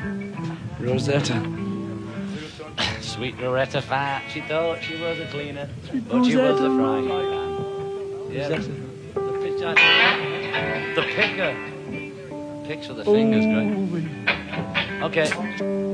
Rosetta. Sweet Loretta Fat. She thought she was a cleaner, Sweet but she was a Rosetta. frying pan. Yeah, Rosetta. the pitcher. The picker. Picks with the fingers, great. Okay.